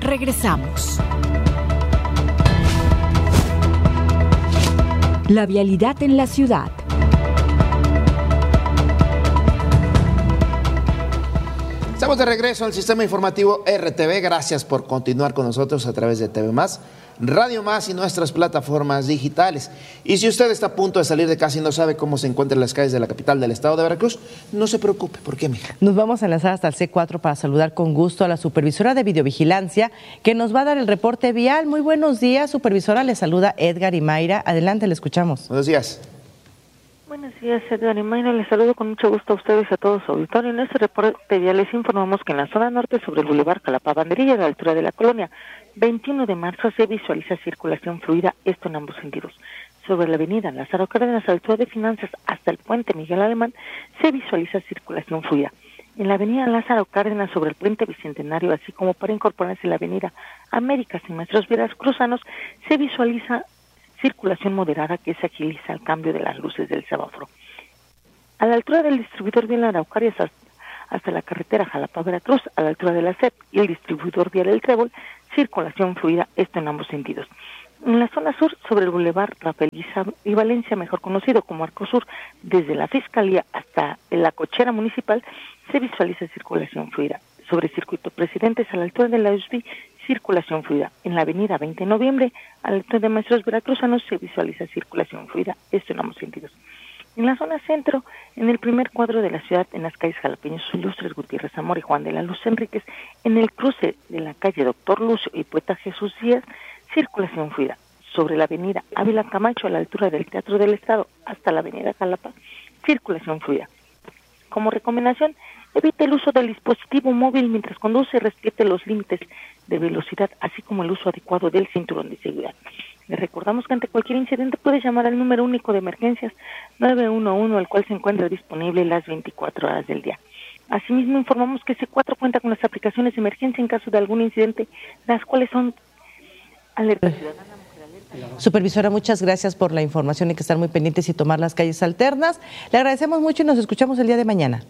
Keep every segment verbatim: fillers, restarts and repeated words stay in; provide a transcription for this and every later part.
Regresamos. La vialidad en la ciudad. Estamos de regreso al sistema informativo R T V. Gracias por continuar con nosotros a través de T V Más, Radio Más y nuestras plataformas digitales. Y si usted está a punto de salir de casa y no sabe cómo se encuentran las calles de la capital del estado de Veracruz, no se preocupe. ¿Por qué, mija? Nos vamos a enlazar hasta el C cuatro para saludar con gusto a la supervisora de videovigilancia que nos va a dar el reporte vial. Muy buenos días, supervisora. Le saluda Edgar y Mayra. Adelante, le escuchamos. Buenos días. Buenos días, Edgar y Mayra. Les saludo con mucho gusto a ustedes y a todos su auditorio. En este reporte ya les informamos que en la zona norte, sobre el Boulevard Jalapa Banderilla, a la altura de la colonia veintiuno de marzo, se visualiza circulación fluida, esto en ambos sentidos. Sobre la avenida Lázaro Cárdenas, a la altura de Finanzas, hasta el puente Miguel Alemán, se visualiza circulación fluida. En la avenida Lázaro Cárdenas, sobre el puente Bicentenario, así como para incorporarse a la avenida Américas y Maestros Vieras Cruzanos, se visualiza circulación moderada que se agiliza al cambio de las luces del semáforo. A la altura del distribuidor vial Araucarias hasta, hasta la carretera Jalapa-Veracruz, a la altura de la S E P y el distribuidor vial El Trébol, circulación fluida, esto en ambos sentidos. En la zona sur, sobre el Boulevard Rafael y Valencia, mejor conocido como Arco Sur, desde la Fiscalía hasta la Cochera Municipal, se visualiza circulación fluida. Sobre Circuito Presidentes, a la altura de la U S B I, circulación fluida. En la avenida veinte de noviembre, a la altura de Maestros Veracruzanos, se visualiza circulación fluida, esto en ambos sentidos. En la zona centro, en el primer cuadro de la ciudad, en las calles Jalapeños Ilustres, Gutiérrez Amor y Juan de la Luz Enríquez, en el cruce de la calle Doctor Lucio y Poeta Jesús Díaz, circulación fluida. Sobre la avenida Ávila Camacho, a la altura del Teatro del Estado, hasta la avenida Jalapa, circulación fluida. Como recomendación, evite el uso del dispositivo móvil mientras conduce, respete los límites de velocidad, así como el uso adecuado del cinturón de seguridad. Le recordamos que ante cualquier incidente puede llamar al número único de emergencias nueve uno uno, el cual se encuentra disponible las veinticuatro horas del día. Asimismo, informamos que C cuatro cuenta con las aplicaciones de emergencia en caso de algún incidente, las cuales son alerta ciudadana. Supervisora, muchas gracias por la información. Hay que estar muy pendientes y tomar las calles alternas. Le agradecemos mucho y nos escuchamos el día de mañana.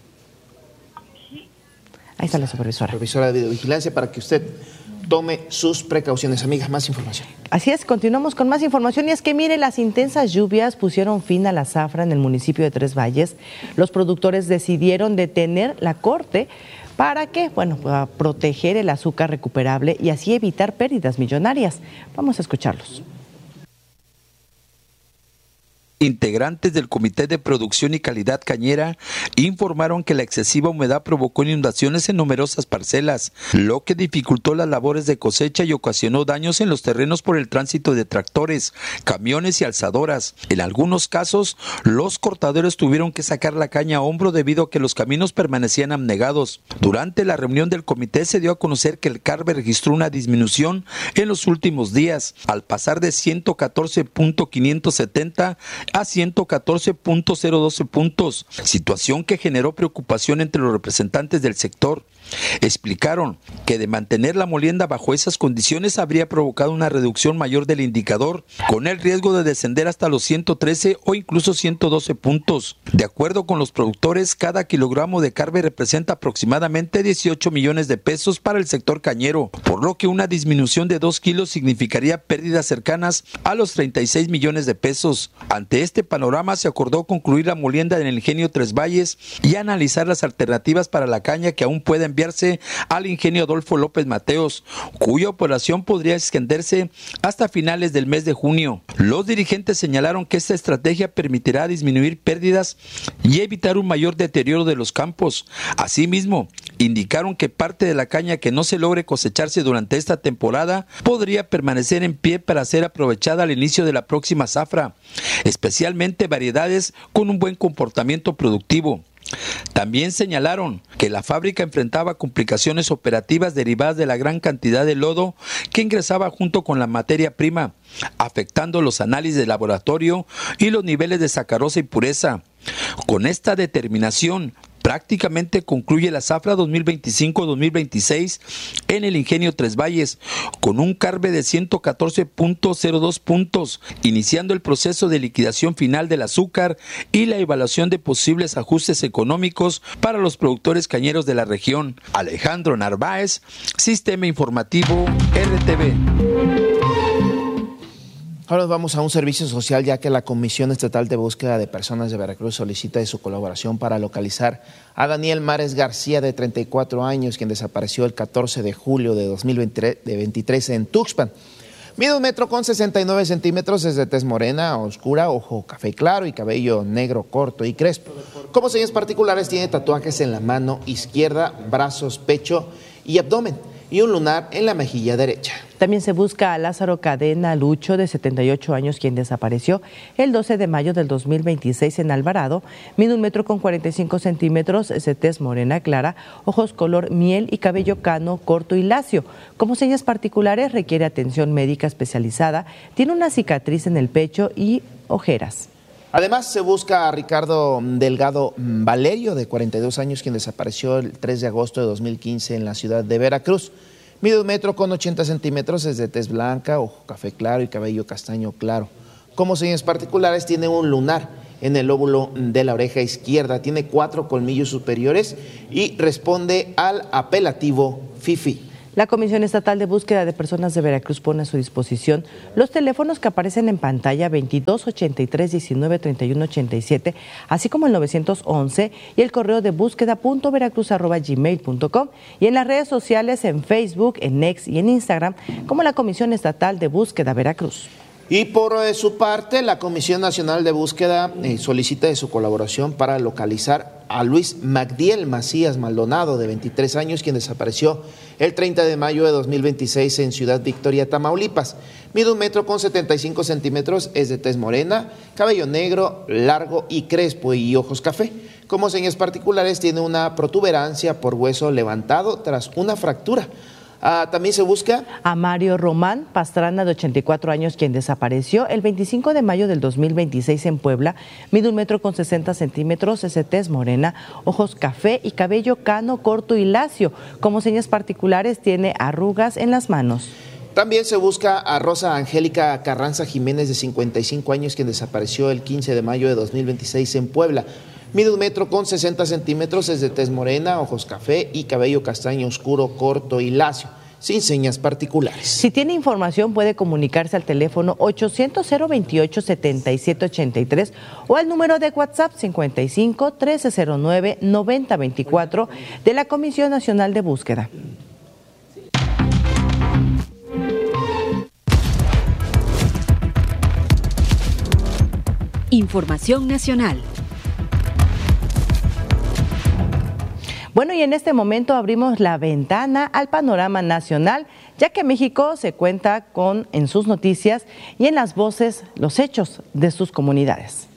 Ahí está la supervisora. Supervisora de videovigilancia, para que usted tome sus precauciones. Amiga, más información. Así es, continuamos con más información y es que mire, las intensas lluvias pusieron fin a la zafra en el municipio de Tres Valles. Los productores decidieron detener la corte para que, bueno, para proteger el azúcar recuperable y así evitar pérdidas millonarias. Vamos a escucharlos. Integrantes del Comité de Producción y Calidad Cañera informaron que la excesiva humedad provocó inundaciones en numerosas parcelas, lo que dificultó las labores de cosecha y ocasionó daños en los terrenos por el tránsito de tractores, camiones y alzadoras. En algunos casos, los cortadores tuvieron que sacar la caña a hombro debido a que los caminos permanecían anegados. Durante la reunión del comité se dio a conocer que el CARBE registró una disminución en los últimos días, al pasar de ciento catorce punto quinientos setenta a ciento catorce punto cero doce puntos, situación que generó preocupación entre los representantes del sector. Explicaron que de mantener la molienda bajo esas condiciones habría provocado una reducción mayor del indicador, con el riesgo de descender hasta los ciento trece o incluso ciento doce puntos. De acuerdo con los productores, cada kilogramo de carbe representa aproximadamente dieciocho millones de pesos para el sector cañero, por lo que una disminución de dos kilos significaría pérdidas cercanas a los treinta y seis millones de pesos. Ante este panorama se acordó concluir la molienda en el ingenio Tres Valles y analizar las alternativas para la caña que aún puede enviarse al ingenio Adolfo López Mateos, cuya operación podría extenderse hasta finales del mes de junio. Los dirigentes señalaron que esta estrategia permitirá disminuir pérdidas y evitar un mayor deterioro de los campos. Asimismo, indicaron que parte de la caña que no se logre cosecharse durante esta temporada podría permanecer en pie para ser aprovechada al inicio de la próxima zafra, especialmente variedades con un buen comportamiento productivo. También señalaron que la fábrica enfrentaba complicaciones operativas derivadas de la gran cantidad de lodo que ingresaba junto con la materia prima, afectando los análisis de laboratorio y los niveles de sacarosa y pureza. Con esta determinación, prácticamente concluye la zafra dos mil veinticinco dos mil veintiséis en el Ingenio Tres Valles, con un carbe de ciento catorce punto cero dos puntos, iniciando el proceso de liquidación final del azúcar y la evaluación de posibles ajustes económicos para los productores cañeros de la región. Alejandro Narváez, Sistema Informativo R T V. Ahora nos vamos a un servicio social, ya que la Comisión Estatal de Búsqueda de Personas de Veracruz solicita de su colaboración para localizar a Daniel Mares García, de treinta y cuatro años, quien desapareció el catorce de julio de dos mil veintitrés en Tuxpan. Mide un metro con sesenta y nueve centímetros, es de tez morena, oscura, ojo café claro y cabello negro corto y crespo. Como señas particulares, tiene tatuajes en la mano izquierda, brazos, pecho y abdomen, y un lunar en la mejilla derecha. También se busca a Lázaro Cadena Lucho, de setenta y ocho años, quien desapareció el doce de mayo del dos mil veintiséis en Alvarado. Mide un metro con cuarenta y cinco centímetros, es de tez morena clara, ojos color miel y cabello cano, corto y lacio. Como señas particulares, requiere atención médica especializada, tiene una cicatriz en el pecho y ojeras. Además, se busca a Ricardo Delgado Valerio, de cuarenta y dos años, quien desapareció el tres de agosto de dos mil quince en la ciudad de Veracruz. Mide un metro con ochenta centímetros, es de tez blanca, ojo café claro y cabello castaño claro. Como señas particulares, tiene un lunar en el lóbulo de la oreja izquierda, tiene cuatro colmillos superiores y responde al apelativo Fifi. La Comisión Estatal de Búsqueda de Personas de Veracruz pone a su disposición los teléfonos que aparecen en pantalla veintidós ochenta y tres diecinueve treinta y uno ochenta y siete, así como el novecientos once y el correo de búsqueda punto veracruz arroba gmail punto com, y en las redes sociales en Facebook, en X y en Instagram como la Comisión Estatal de Búsqueda Veracruz. Y por eh, su parte, la Comisión Nacional de Búsqueda eh, solicita de su colaboración para localizar a Luis Magdiel Macías Maldonado, de veintitrés años, quien desapareció el treinta de mayo de dos mil veintiséis en Ciudad Victoria, Tamaulipas. Mide un metro con setenta y cinco centímetros, es de tez morena, cabello negro, largo y crespo y ojos café. Como señas particulares, tiene una protuberancia por hueso levantado tras una fractura. Ah, también se busca a Mario Román Pastrana, de ochenta y cuatro años, quien desapareció el veinticinco de mayo del dos mil veintiséis en Puebla. Mide un metro con sesenta centímetros, es de tez morena, ojos café y cabello cano, corto y lacio. Como señas particulares, tiene arrugas en las manos. También se busca a Rosa Angélica Carranza Jiménez, de cincuenta y cinco años, quien desapareció el quince de mayo de dos mil veintiséis en Puebla. Mide un metro con sesenta centímetros, es de tez morena, ojos café y cabello castaño oscuro, corto y lacio, sin señas particulares. Si tiene información, puede comunicarse al teléfono ochocientos cero veintiocho setenta y siete ochenta y tres o al número de WhatsApp cincuenta y cinco trece cero nueve noventa veinticuatro de la Comisión Nacional de Búsqueda. Información nacional. Bueno, y en este momento abrimos la ventana al panorama nacional, ya que México se cuenta con en sus noticias y en las voces los hechos de sus comunidades.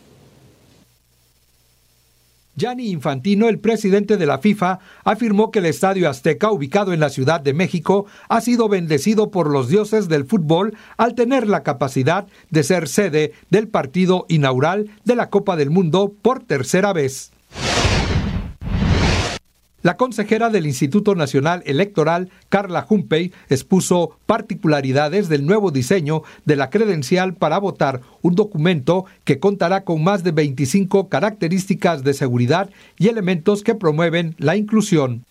Gianni Infantino, el presidente de la FIFA, afirmó que el Estadio Azteca, ubicado en la Ciudad de México, ha sido bendecido por los dioses del fútbol al tener la capacidad de ser sede del partido inaugural de la Copa del Mundo por tercera vez. La consejera del Instituto Nacional Electoral, Carla Humpey, expuso particularidades del nuevo diseño de la credencial para votar, un documento que contará con más de veinticinco características de seguridad y elementos que promueven la inclusión.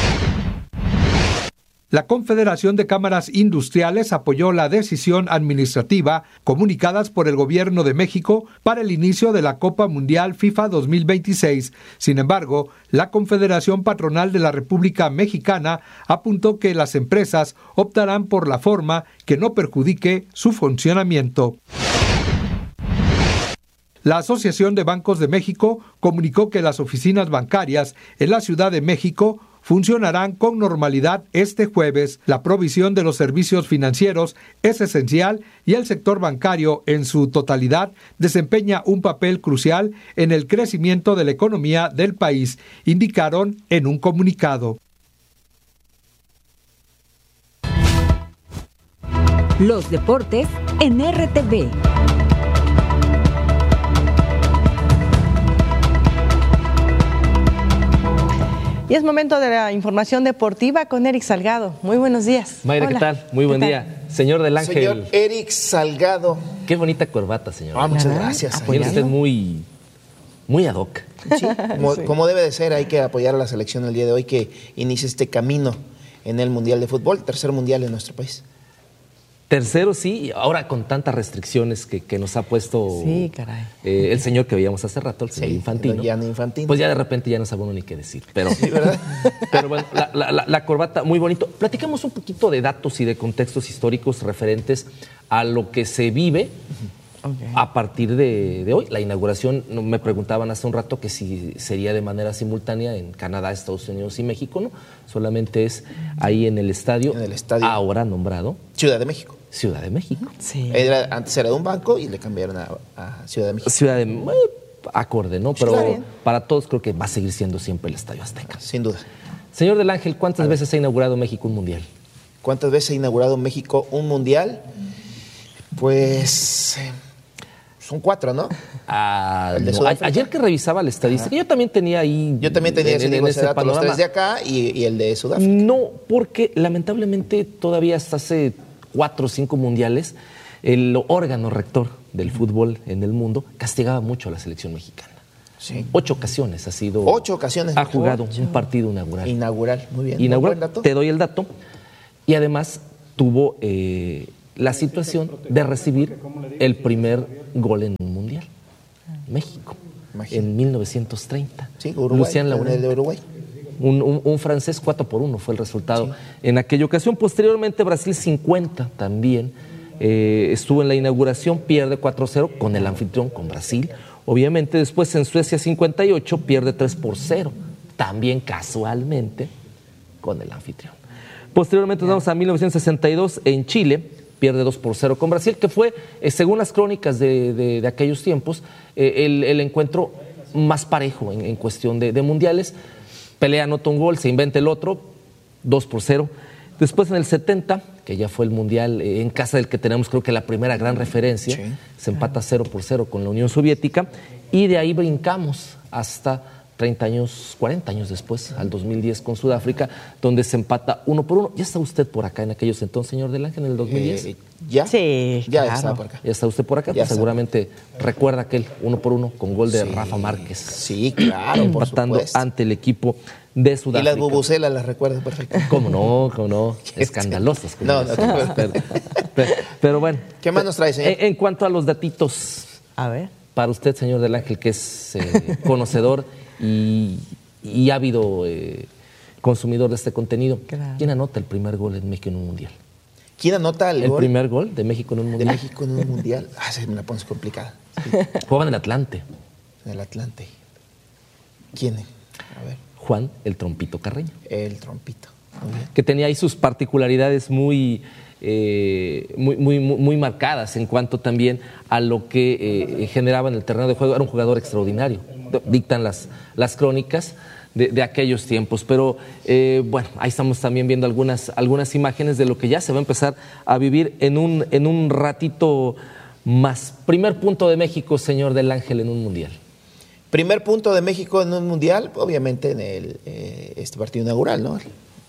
La Confederación de Cámaras Industriales apoyó la decisión administrativa comunicadas por el Gobierno de México para el inicio de la Copa Mundial FIFA dos mil veintiséis. Sin embargo, la Confederación Patronal de la República Mexicana apuntó que las empresas optarán por la forma que no perjudique su funcionamiento. La Asociación de Bancos de México comunicó que las oficinas bancarias en la Ciudad de México funcionarán con normalidad este jueves. La provisión de los servicios financieros es esencial y el sector bancario en su totalidad desempeña un papel crucial en el crecimiento de la economía del país, indicaron en un comunicado. Los deportes en R T V. Y es momento de la información deportiva con Eric Salgado. Muy buenos días. Mayra, Hola. ¿qué tal? Muy buen ¿Qué día. tal? Señor del Ángel. Señor Eric Salgado. Qué bonita corbata, señor. Ah, muchas ¿Verdad? gracias. Viene usted muy, muy ad hoc. Sí, como, sí. como debe de ser, hay que apoyar a la selección el día de hoy que inicia este camino en el Mundial de Fútbol, tercer Mundial en nuestro país. Tercero, sí, ahora con tantas restricciones que, que nos ha puesto sí, caray. Eh, el señor que veíamos hace rato, el señor sí, Infantino. Gianni Infantino. Pues ya de repente ya no sabe uno ni qué decir. Pero, sí, ¿verdad? pero bueno, la, la, la corbata, muy bonito. Platicamos un poquito de datos y de contextos históricos referentes a lo que se vive okay. a partir de, de hoy. La inauguración, me preguntaban hace un rato que si sería de manera simultánea en Canadá, Estados Unidos y México, ¿no? Solamente es ahí en el estadio, en el estadio ahora nombrado Ciudad de México. Ciudad de México. Sí. Era, antes era de un banco y le cambiaron a, a Ciudad de México. Ciudad de México, acorde, ¿no? Pero sí, para todos creo que va a seguir siendo siempre el Estadio Azteca. Sin duda. Señor del Ángel, ¿cuántas veces ha inaugurado México un mundial? ¿Cuántas veces ha inaugurado México un mundial? Pues son cuatro, ¿no? Ah, no. A, ayer que revisaba la estadística, Ajá. yo también tenía ahí. Yo también tenía en, ese, en ese dato, los tres de acá y, y el de Sudáfrica. No, porque lamentablemente todavía hasta hace cuatro o cinco mundiales, el órgano rector del fútbol en el mundo castigaba mucho a la selección mexicana. Sí. Ocho ocasiones ha sido. Ocho ocasiones. Ha jugado un partido inaugural. Inaugural, muy bien. Inaugural, muy buen dato. Te doy el dato. Y además tuvo eh, la situación de recibir el primer gol en un mundial. México. Imagínate. En mil novecientos treinta. Sí, Uruguay. Lucián Laurent. El de Uruguay. Un, un, un francés cuatro por uno fue el resultado sí. en aquella ocasión. Posteriormente Brasil cincuenta también eh, estuvo en la inauguración, pierde cuatro cero con el anfitrión, con Brasil. Obviamente después en Suecia cincuenta y ocho pierde tres por cero, también casualmente con el anfitrión. Posteriormente nos vamos a mil novecientos sesenta y dos en Chile, pierde dos por cero con Brasil, que fue, eh, según las crónicas de, de, de aquellos tiempos, eh, el, el encuentro más parejo en, en cuestión de, de mundiales. Pelea, anota un gol, se inventa el otro, dos por cero. Después en el setenta, que ya fue el mundial eh, en casa del que tenemos creo que la primera gran referencia, sí. se empata cero por cero con la Unión Soviética y de ahí brincamos hasta treinta años, cuarenta años después, al dos mil diez con Sudáfrica, donde se empata uno por uno. ¿Ya está usted por acá en aquellos entonces, señor del Ángel, en el dos mil diez? Eh, ¿Ya? Sí, ya claro. está por acá. ¿Ya está usted por acá? Pues seguramente recuerda aquel uno por uno con gol de sí. Rafa Márquez. Sí, claro, empatando por supuesto. ante el equipo de Sudáfrica. Y las bubucelas las recuerdo perfectamente. ¿Cómo no? ¿Cómo no? Escandalosas. No, no, no. Pero, pero, pero bueno. ¿Qué más nos trae, señor? En, en cuanto a los datitos. A ver. Para usted, señor del Ángel, que es eh, conocedor y, y ávido eh, consumidor de este contenido, claro. ¿quién anota el primer gol en México en un mundial? ¿Quién anota el, el gol? primer gol de México en un mundial? De México en un mundial. Ah, se me la pones complicada. Sí. Juega en el Atlante. En el Atlante. ¿Quién? A ver. Juan el Trompito Carreño. El Trompito. Muy bien. Que tenía ahí sus particularidades muy, eh, muy, muy, muy marcadas en cuanto también a lo que eh, generaba en el terreno de juego. Era un jugador extraordinario. Dictan las, las crónicas de, de aquellos tiempos. Pero eh, bueno, ahí estamos también viendo algunas, algunas imágenes de lo que ya se va a empezar a vivir en un, en un ratito más. Primer punto de México, señor del Ángel, en un mundial. Primer punto de México en un mundial, obviamente en el, eh, este partido inaugural, ¿no?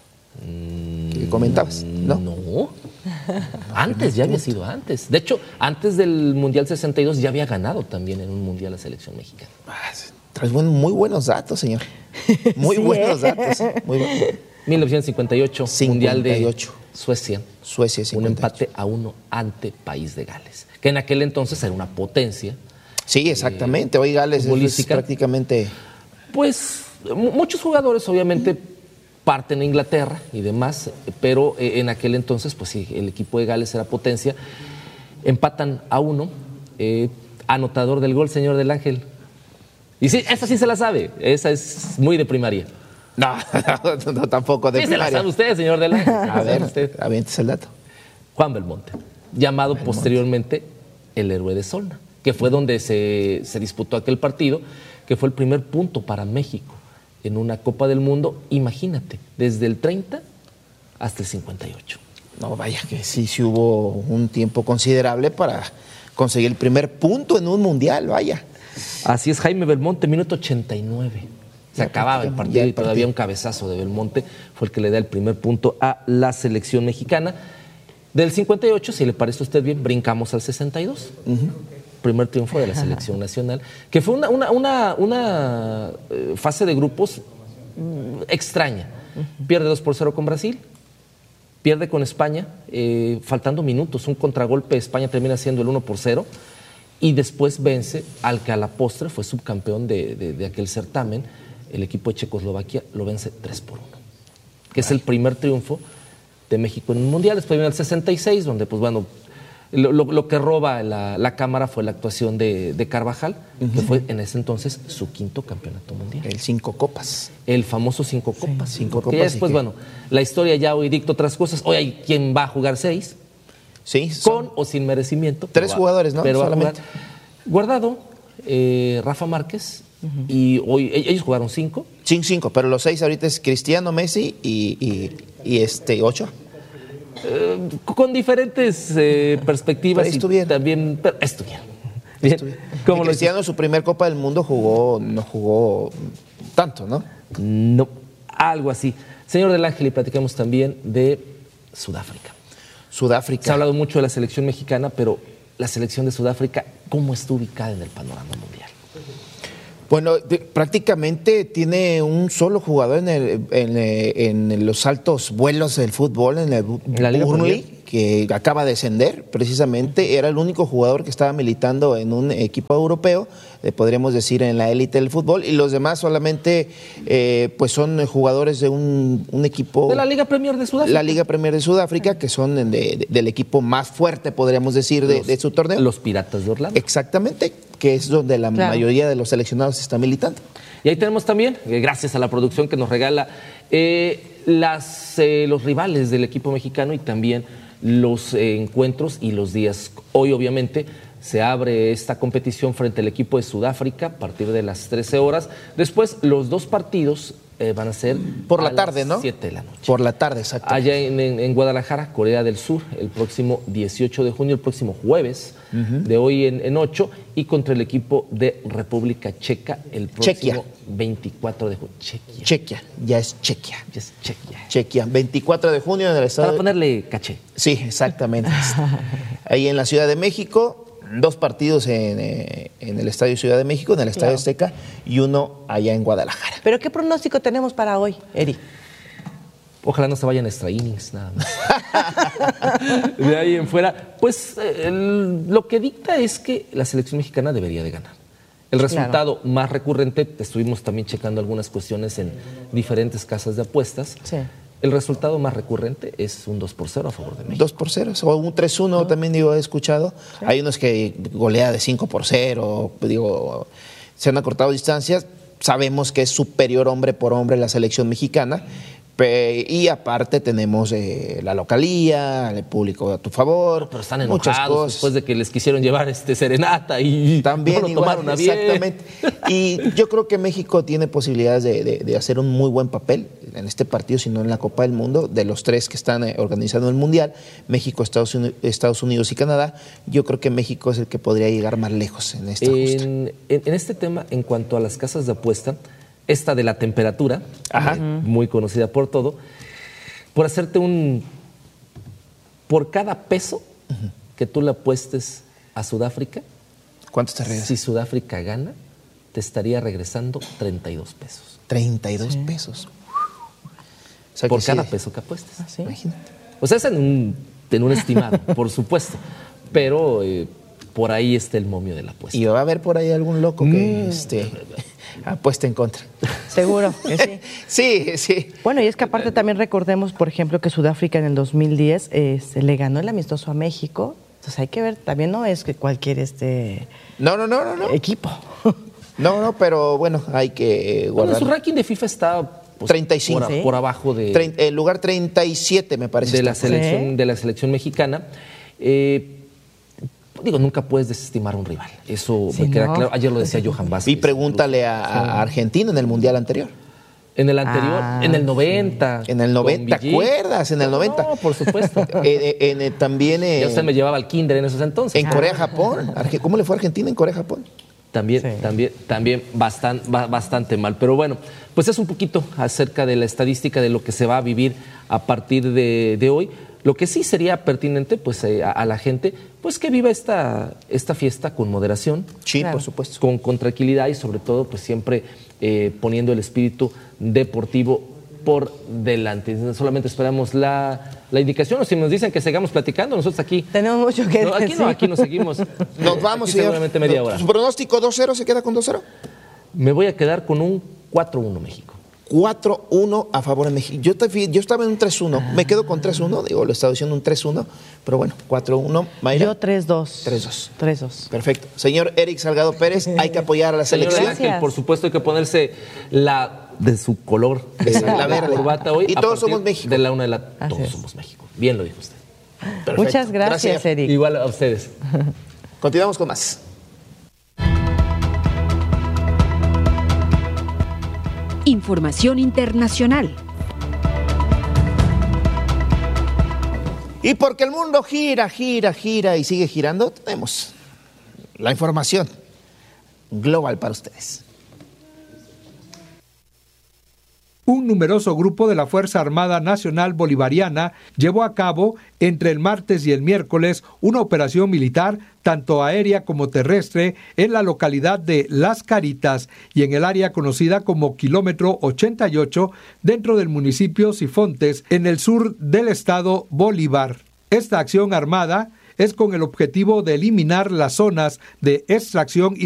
¿Qué comentabas? No. No. Antes, ya había sido antes. De hecho, antes del Mundial sesenta y dos ya había ganado también en un mundial la selección mexicana. Ah, traes buen, muy buenos datos, señor. Muy sí, buenos ¿eh? datos. Muy buenos. mil novecientos cincuenta y ocho, Mundial de Suecia. Suecia, cincuenta y ocho. Un empate a uno ante País de Gales, que en aquel entonces era una potencia. Sí, exactamente. Hoy Gales es prácticamente... Pues muchos jugadores obviamente parten a Inglaterra y demás, pero en aquel entonces, pues sí, el equipo de Gales era potencia. Empatan a uno, eh, anotador del gol, señor del Ángel. Y sí, esa sí se la sabe, esa es muy de primaria. No, no, no tampoco de sí primaria. Sí se la sabe usted, señor del Ángel. A ver, usted, avientes el dato. Juan Belmonte, llamado Belmonte. posteriormente el héroe de Solna, que fue donde se, se disputó aquel partido, que fue el primer punto para México en una Copa del Mundo, imagínate, desde el treinta hasta el cincuenta y ocho. No, vaya que sí, sí hubo un tiempo considerable para conseguir el primer punto en un mundial, vaya. Así es, Jaime Belmonte, minuto ochenta y nueve. Se acababa el partido y todavía un cabezazo de Belmonte fue el que le da el primer punto a la selección mexicana. Del cincuenta y ocho, si le parece a usted bien, brincamos al sesenta y dos. Uh-huh. Primer triunfo de la selección nacional, que fue una, una, una, una eh, fase de grupos mm, extraña. Uh-huh. Pierde dos por cero con Brasil, pierde con España, eh, faltando minutos, un contragolpe, España termina siendo el uno por cero, y después vence al que a la postre fue subcampeón de, de, de aquel certamen, el equipo de Checoslovaquia lo vence tres por uno, que es el primer triunfo de México en un mundial. Después viene el sesenta y seis, donde pues bueno, lo, lo, lo que roba la, la cámara fue la actuación de, de Carvajal, uh-huh. que fue en ese entonces su quinto campeonato mundial. El cinco copas. El famoso cinco copas. Sí, cinco copas. Y después, que... bueno, la historia ya hoy dicta otras cosas. Hoy hay quien va a jugar seis. Sí. Con o sin merecimiento. Tres jugadores, ¿no? Pero solamente. Guardado, eh, Rafa Márquez, uh-huh. y hoy ellos jugaron cinco. Sí, cinco, pero los seis ahorita es Cristiano, Messi y, y, y este Ochoa. Eh, con diferentes eh, perspectivas. Pero estuvieron. Y también, pero estuvieron. Bien. Estuvieron. Como Cristiano, su primer Copa del Mundo jugó, no jugó tanto, ¿no? No, algo así. Señor del Ángel, y platicamos también de Sudáfrica. Sudáfrica. Se ha hablado mucho de la selección mexicana, pero la selección de Sudáfrica, ¿cómo está ubicada en el panorama mundial? Bueno, de, prácticamente tiene un solo jugador en, el, en, en los altos vuelos del fútbol, en el ¿En Burnley, que acaba de descender, precisamente. Era el único jugador que estaba militando en un equipo europeo, eh, podríamos decir en la élite del fútbol, y los demás solamente eh, pues son jugadores de un, un equipo... De la Liga Premier de Sudáfrica. La Liga Premier de Sudáfrica, que son de, de, del equipo más fuerte, podríamos decir, de, los, de su torneo. Los Piratas de Orlando. Exactamente, que es donde la claro. mayoría de los seleccionados están militando. Y ahí tenemos también, gracias a la producción que nos regala, eh, las, eh, los rivales del equipo mexicano y también los eh, encuentros y los días. Hoy, obviamente, se abre esta competición frente al equipo de Sudáfrica a partir de las trece horas. Después, los dos partidos eh, van a ser por la tarde, ¿no? siete de la noche. Por la tarde, exacto. Allá en, en, en Guadalajara, Corea del Sur, el próximo dieciocho de junio, el próximo jueves, uh-huh. de hoy en, en ocho, y contra el equipo de República Checa el próximo Chequia. veinticuatro de junio. Chequia. Chequia, ya es Chequia. Ya es Chequia. Chequia, veinticuatro de junio en el estado. Para ponerle caché. Sí, exactamente. Ahí en la Ciudad de México, dos partidos en, eh, en el Estadio Ciudad de México, en el Estadio claro. Azteca, y uno allá en Guadalajara. ¿Pero qué pronóstico tenemos para hoy, Eri? Ojalá no se vayan extra innings, nada más. De ahí en fuera, pues eh, el, lo que dicta es que la selección mexicana debería de ganar. El resultado claro. más recurrente, estuvimos también checando algunas cuestiones en diferentes casas de apuestas. Sí. El resultado más recurrente es un dos por cero a favor de México. dos por cero, o un tres uno, ¿no? También digo, he escuchado. Sí. Hay unos que golea de cinco por cero, digo, se han acortado distancias. Sabemos que es superior hombre por hombre la selección mexicana. Y aparte tenemos eh, la localía, el público a tu favor. Pero están enojados muchas cosas. Después de que les quisieron llevar este serenata y también no lo igual, tomaron a bien. Exactamente. Y yo creo que México tiene posibilidades de, de, de hacer un muy buen papel en este partido, sino en la Copa del Mundo. De los tres que están eh, organizando el Mundial, México, Estados Unidos, Estados Unidos y Canadá, yo creo que México es el que podría llegar más lejos en esta justa. En, en, en este tema, en cuanto a las casas de apuesta, esta de la temperatura, eh, muy conocida por todo, por hacerte un... Por cada peso uh-huh. que tú le apuestes a Sudáfrica, ¿cuánto te regresa? Si Sudáfrica gana, te estaría regresando treinta y dos pesos. treinta y dos sí. pesos. O sea, por cada sí. peso que apuestes. ¿Ah, sí? Imagínate. O sea, es en un, en un estimado, por supuesto, pero eh, por ahí está el momio de la apuesta. Y va a haber por ahí algún loco que... Mm. este apuesta en contra. Seguro que sí. Sí, sí. Bueno, y es que aparte también recordemos, por ejemplo, que Sudáfrica en el dos mil diez eh, se le ganó el amistoso a México. Entonces hay que ver, también no es que cualquier este no, no, no, no, no. equipo. No, no, pero bueno, hay que guardar. Bueno, su ranking de FIFA está pues, treinta y cinco. Por, ¿sí? por abajo de... treinta, el lugar treinta y siete, me parece. De la selección, ¿sí? de la selección mexicana. Eh, Digo, nunca puedes desestimar a un rival. Eso sí, me queda no. claro. Ayer lo decía Johan Vázquez. Y pregúntale a, a Argentina en el Mundial anterior. En el anterior, ah, en el noventa. En el noventa, ¿te acuerdas? En el noventa. No, por supuesto. eh, en, en, también... Eh, ya usted me llevaba al kinder en esos entonces. En ah. Corea-Japón. ¿Cómo le fue a Argentina en Corea-Japón? También, Sí. también, también bastante, bastante mal. Pero bueno, pues es un poquito acerca de la estadística de lo que se va a vivir a partir de, de hoy. Lo que sí sería pertinente, pues, eh, a, a la gente, pues que viva esta, esta fiesta con moderación. Sí, Claro. por supuesto. Con, con tranquilidad y sobre todo, pues siempre eh, poniendo el espíritu deportivo por delante. Solamente esperamos la, la indicación, o si nos dicen que sigamos platicando, nosotros aquí... Tenemos mucho que No, aquí decir. no, aquí nos seguimos. Nos vamos, Aquí señor. seguramente media hora. ¿Su pronóstico dos cero se queda con dos cero? Me voy a quedar con un cuatro uno México. cuatro uno a favor de México. Yo, te, yo estaba en un tres uno. Me quedo con tres uno. Digo, lo estaba diciendo un tres uno. Pero bueno, cuatro uno. Mayra. Yo tres dos. tres dos. tres dos. Perfecto. Señor Eric Salgado Pérez, hay que apoyar a la Señor selección. Gracias. Ángel, por supuesto hay que ponerse la de su color, Esa, eh, la verde. corbata hoy. Y a todos partir somos México. De la una de la Así todos es. somos México. Bien lo dijo usted. Perfecto. Muchas gracias, Eric. Igual a ustedes. Continuamos con más. Información internacional. Y porque el mundo gira, gira, gira y sigue girando, tenemos la información global para ustedes. Un numeroso grupo de la Fuerza Armada Nacional Bolivariana llevó a cabo entre el martes y el miércoles una operación militar tanto aérea como terrestre en la localidad de Las Caritas y en el área conocida como Kilómetro ochenta y ocho dentro del municipio Sifontes en el sur del estado Bolívar. Esta acción armada es con el objetivo de eliminar las zonas de extracción y